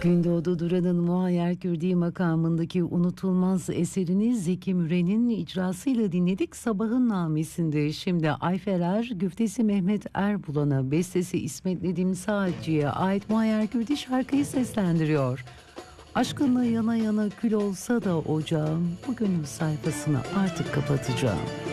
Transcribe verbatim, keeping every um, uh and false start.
Gündoğdu Duran'ın Muayyer Kürdi makamındaki unutulmaz eserini Zeki Müren'in icrasıyla dinledik. Sabahın Namesi'nde şimdi Ayfer Er, güftesi Mehmet Erbulan'a, bestesi İsmet Nedim Sağcı'ya ait Muayyer Kürdi şarkıyı seslendiriyor. Aşkınla yana yana kül olsa da ocağım, bugünün sayfasını artık kapatacağım.